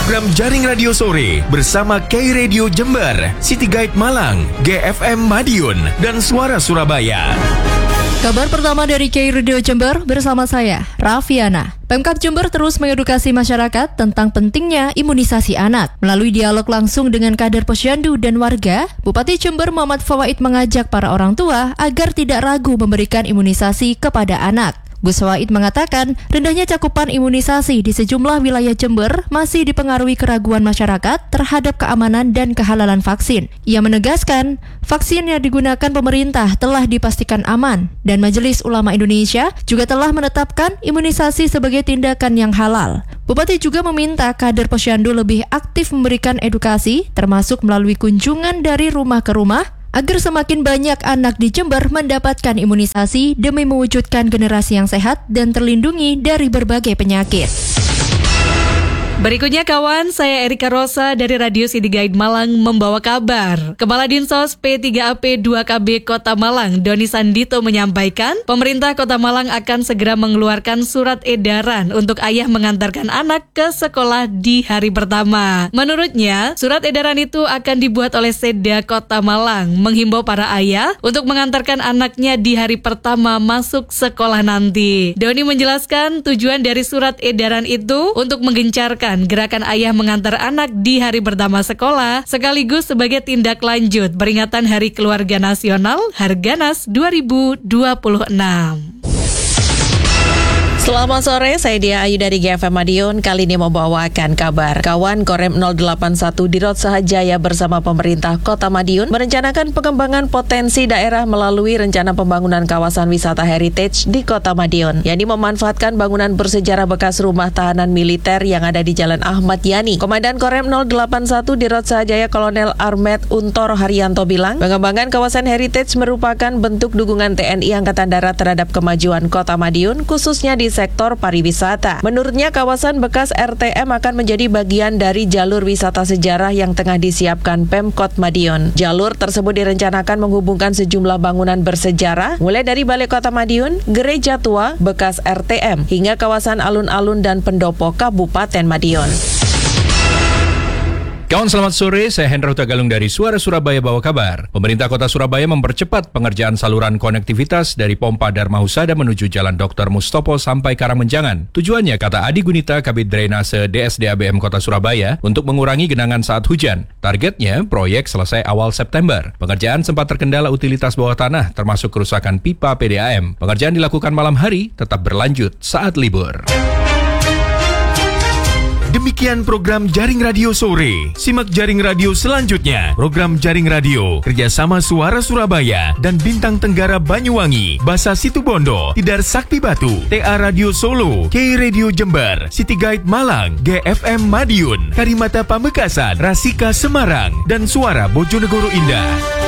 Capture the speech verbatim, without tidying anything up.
program Jaring Radio Sore bersama K Radio Jember, City Guide Malang, G F M Madiun, dan Suara Surabaya. Kabar pertama dari K Radio Jember bersama saya, Raffiana. Pemkab Jember terus mengedukasi masyarakat tentang pentingnya imunisasi anak. Melalui dialog langsung dengan kader posyandu dan warga, Bupati Jember Muhammad Fawaid mengajak para orang tua agar tidak ragu memberikan imunisasi kepada anak. Gus Fawaid mengatakan rendahnya cakupan imunisasi di sejumlah wilayah Jember masih dipengaruhi keraguan masyarakat terhadap keamanan dan kehalalan vaksin. Ia menegaskan, vaksin yang digunakan pemerintah telah dipastikan aman dan Majelis Ulama Indonesia juga telah menetapkan imunisasi sebagai tindakan yang halal. Bupati juga meminta kader posyandu lebih aktif memberikan edukasi, termasuk melalui kunjungan dari rumah ke rumah, agar semakin banyak anak di Jember mendapatkan imunisasi demi mewujudkan generasi yang sehat dan terlindungi dari berbagai penyakit. Berikutnya kawan, saya Erika Rosa dari Radio City Guide Malang membawa kabar. Kepala Dinsos P tiga A P dua K B Kota Malang, Doni Sandito menyampaikan, pemerintah Kota Malang akan segera mengeluarkan surat edaran untuk ayah mengantarkan anak ke sekolah di hari pertama. Menurutnya, surat edaran itu akan dibuat oleh Seda Kota Malang, menghimbau para ayah untuk mengantarkan anaknya di hari pertama masuk sekolah nanti. Doni menjelaskan tujuan dari surat edaran itu untuk menggencarkan gerakan ayah mengantar anak di hari pertama sekolah, sekaligus sebagai tindak lanjut peringatan Hari Keluarga Nasional Harganas dua ribu dua puluh enam. Selamat sore, saya Dia Ayu dari G F M Madiun. Kali ini membawakan kabar. Kawan Korem nol delapan satu Dirot Sahajaya bersama pemerintah Kota Madiun merencanakan pengembangan potensi daerah melalui rencana pembangunan kawasan wisata heritage di Kota Madiun, yakni memanfaatkan bangunan bersejarah bekas rumah tahanan militer yang ada di Jalan Ahmad Yani. Komandan Korem nol delapan satu Dirot Sahajaya Kolonel Armet Untor Haryanto bilang, pengembangan kawasan heritage merupakan bentuk dukungan T N I Angkatan Darat terhadap kemajuan Kota Madiun, khususnya di sektor pariwisata. Menurutnya, kawasan bekas R T M akan menjadi bagian dari jalur wisata sejarah yang tengah disiapkan Pemkot Madiun. Jalur tersebut direncanakan menghubungkan sejumlah bangunan bersejarah, mulai dari Balai Kota Madiun, Gereja Tua, bekas R T M, hingga kawasan alun-alun dan pendopo Kabupaten Madiun. Kawan selamat sore, saya Hendra Utagalung dari Suara Surabaya bawa kabar. Pemerintah Kota Surabaya mempercepat pengerjaan saluran konektivitas dari Pompa Dharma Husada menuju Jalan Doktor Mustopo sampai Karangmenjangan. Tujuannya, kata Adi Gunita, Kabid Drainase D S D A B M Kota Surabaya, untuk mengurangi genangan saat hujan. Targetnya, proyek selesai awal September. Pengerjaan sempat terkendala utilitas bawah tanah, termasuk kerusakan pipa P D A M. Pengerjaan dilakukan malam hari, tetap berlanjut saat libur. Demikian program Jaring Radio Sore. Simak Jaring Radio selanjutnya. Program Jaring Radio kerjasama Suara Surabaya dan Bintang Tenggara Banyuwangi, Basa Situbondo, Tidar Sakti Batu, T A Radio Solo, K Radio Jember, City Guide Malang, G F M Madiun, Karimata Pamekasan, Rasika Semarang, dan Suara Bojonegoro Indah.